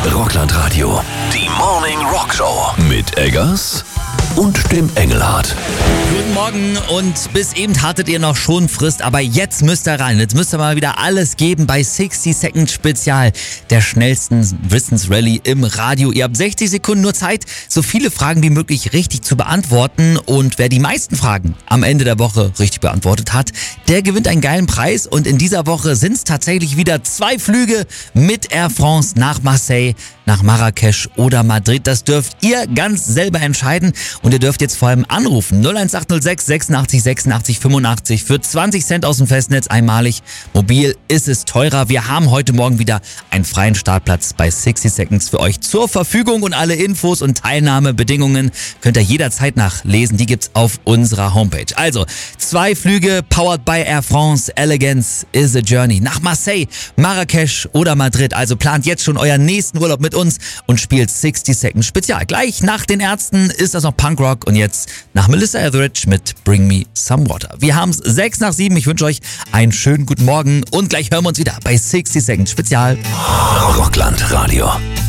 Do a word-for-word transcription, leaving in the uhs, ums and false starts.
Rockland Radio. Die Morning Rock Show. Mit Eggers und dem Engelhardt. Guten Morgen, und bis eben hattet ihr noch schon Frist, aber jetzt müsst ihr rein. Jetzt müsst ihr mal wieder alles geben bei sixty Seconds Spezial, der schnellsten Wissensrallye im Radio. Ihr habt sechzig Sekunden nur Zeit, so viele Fragen wie möglich richtig zu beantworten, und wer die meisten Fragen am Ende der Woche richtig beantwortet hat, der gewinnt einen geilen Preis. Und in dieser Woche sind es tatsächlich wieder zwei Flüge mit Air France nach Marseille, nach Marrakesch oder Madrid. Das dürft ihr ganz selber entscheiden, und ihr dürft jetzt vor allem anrufen. null eins acht null sechs sechsundachtzig sechsundachtzig fünfundachtzig für zwanzig Cent aus dem Festnetz einmalig. Mobil ist es teurer. Wir haben heute Morgen wieder einen freien Startplatz bei sixty Seconds für euch zur Verfügung, und alle Infos und Teilnahmebedingungen könnt ihr jederzeit nachlesen. Die gibt's auf unserer Homepage. Also, zwei Flüge powered by Air France. Elegance is a journey nach Marseille, Marrakesch oder Madrid. Also plant jetzt schon euren nächsten Urlaub mit uns und spielt sixty Seconds Spezial. Gleich nach den Ärzten ist das noch Punkrock, und jetzt nach Melissa Etheridge mit Bring Me Some Water. Wir haben's sechs nach sieben. Ich wünsche euch einen schönen guten Morgen, und gleich hören wir uns wieder bei sixty Seconds Spezial. Rockland Radio.